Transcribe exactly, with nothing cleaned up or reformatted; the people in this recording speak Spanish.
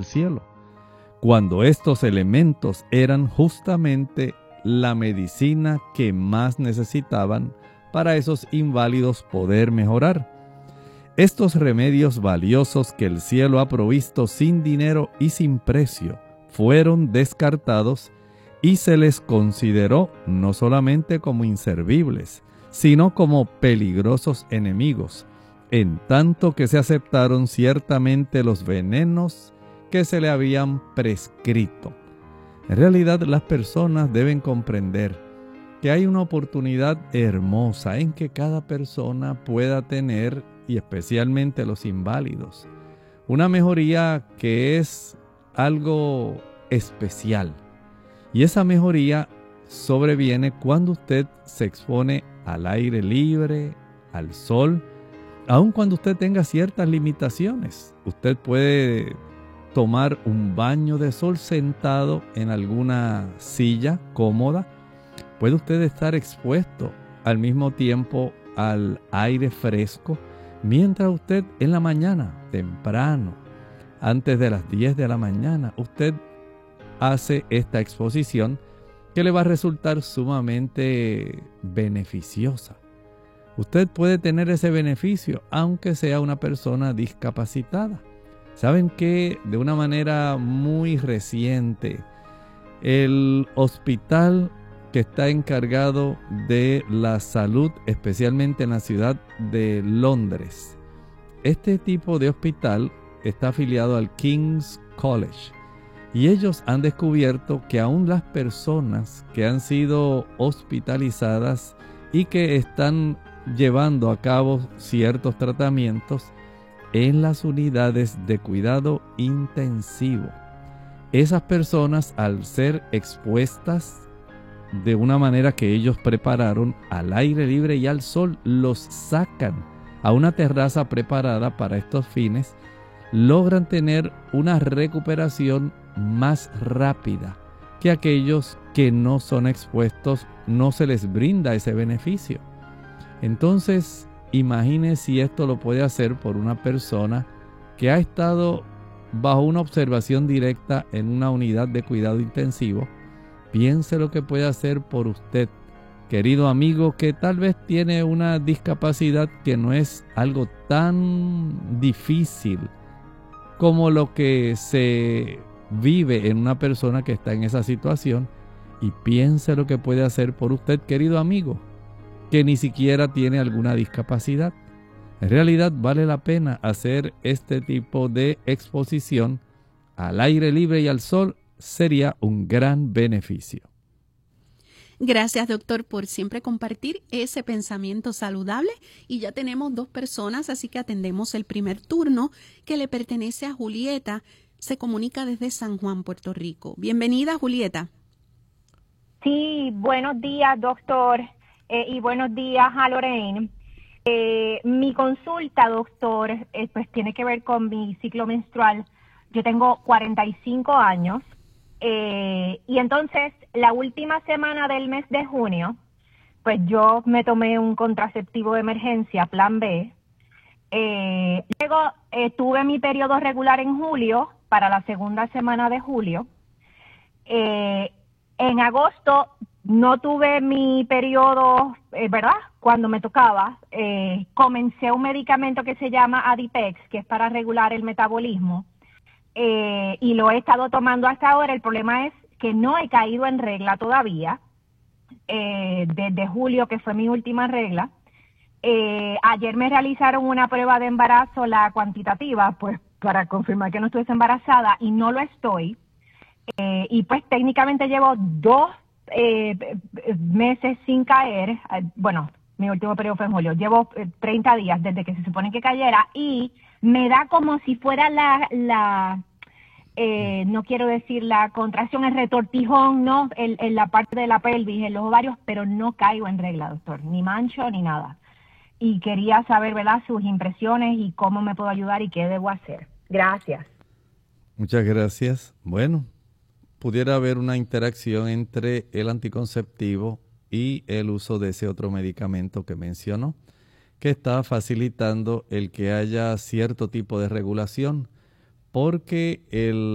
cielo, cuando estos elementos eran justamente la medicina que más necesitaban para esos inválidos poder mejorar. Estos remedios valiosos que el cielo ha provisto sin dinero y sin precio fueron descartados y se les consideró no solamente como inservibles, sino como peligrosos enemigos, en tanto que se aceptaron ciertamente los venenos que se le habían prescrito. En realidad, las personas deben comprender que hay una oportunidad hermosa en que cada persona pueda tener, y especialmente los inválidos, una mejoría que es algo especial. Y esa mejoría sobreviene cuando usted se expone al aire libre, al sol, aun cuando usted tenga ciertas limitaciones. Usted puede tomar un baño de sol sentado en alguna silla cómoda. Puede usted estar expuesto al mismo tiempo al aire fresco, mientras usted en la mañana, temprano, antes de las diez de la mañana, usted hace esta exposición que le va a resultar sumamente beneficiosa. Usted puede tener ese beneficio aunque sea una persona discapacitada. ¿Saben que de una manera muy reciente, el hospital que está encargado de la salud, especialmente en la ciudad de Londres, este tipo de hospital está afiliado al King's College, y ellos han descubierto que aún las personas que han sido hospitalizadas y que están llevando a cabo ciertos tratamientos en las unidades de cuidado intensivo, esas personas, al ser expuestas de una manera que ellos prepararon al aire libre y al sol, los sacan a una terraza preparada para estos fines, logran tener una recuperación más rápida que aquellos que no son expuestos, no se les brinda ese beneficio. Entonces, imagine si esto lo puede hacer por una persona que ha estado bajo una observación directa en una unidad de cuidado intensivo. Piense lo que puede hacer por usted, querido amigo, que tal vez tiene una discapacidad que no es algo tan difícil como lo que se vive en una persona que está en esa situación. Y piense lo que puede hacer por usted, querido amigo, que ni siquiera tiene alguna discapacidad. En realidad vale la pena hacer este tipo de exposición al aire libre y al sol. Sería un gran beneficio. Gracias, doctor, por siempre compartir ese pensamiento saludable. Y ya tenemos dos personas, así que atendemos el primer turno, que le pertenece a Julieta. Se comunica desde San Juan, Puerto Rico. Bienvenida, Julieta. Sí, buenos días, doctor, eh, y buenos días a Lorraine. Eh, mi consulta, doctor, eh, pues tiene que ver con mi ciclo menstrual. Yo tengo cuarenta y cinco años. Eh, y entonces, la última semana del mes de junio, pues yo me tomé un contraceptivo de emergencia, plan B. Eh, luego eh, tuve mi periodo regular en julio, para la segunda semana de julio. Eh, en agosto no tuve mi periodo, eh, ¿verdad? Cuando me tocaba, eh, comencé un medicamento que se llama Adipex, que es para regular el metabolismo. Eh, y lo he estado tomando hasta ahora. El problema es que no he caído en regla todavía, eh, desde julio, que fue mi última regla. Eh, ayer me realizaron una prueba de embarazo, la cuantitativa, pues para confirmar que no estuviese embarazada, y no lo estoy. Eh, y pues técnicamente llevo dos eh, meses sin caer. Eh, bueno, mi último periodo fue en julio. Llevo eh, treinta días desde que se supone que cayera, y me da como si fuera la, la eh, no quiero decir la contracción, el retortijón, ¿no? En, en la parte de la pelvis, en los ovarios, pero no caigo en regla, doctor, ni mancho ni nada. Y quería saber, ¿verdad?, sus impresiones y cómo me puedo ayudar y qué debo hacer. Gracias. Muchas gracias. Bueno, pudiera haber una interacción entre el anticonceptivo y el uso de ese otro medicamento que mencionó, que está facilitando el que haya cierto tipo de regulación, porque el